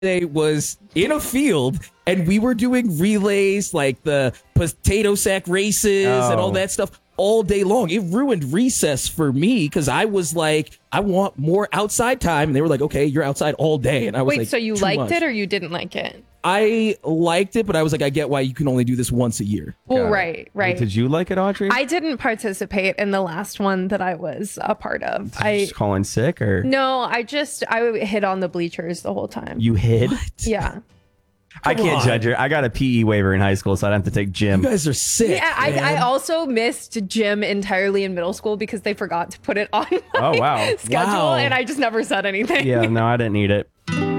day was in a field and we were doing relays like the potato sack races and all that stuff all day long. It ruined recess for me because I was like, I want more outside time. And they were like, okay, you're outside all day. And I was like, so you liked it or you didn't like it? I liked it, but I was like, I get why you can only do this once a year. Well, right. Did you like it, Audrey? I didn't participate in the last one that I was a part of. Did you just call in sick or? No, I hid on the bleachers the whole time. You hid? What? Yeah. I can't judge her. I got a PE waiver in high school, so I'd have to take gym. You guys are sick. Yeah, I also missed gym entirely in middle school because they forgot to put it on my schedule, and I just never said anything. Yeah, no, I didn't need it.